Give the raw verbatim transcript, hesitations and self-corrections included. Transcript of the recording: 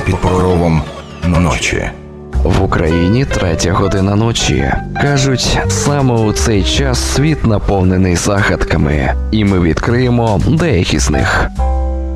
під покровом ночі. В Україні третя година ночі. Кажуть, саме у цей час світ наповнений загадками, і ми відкриємо деякі з них.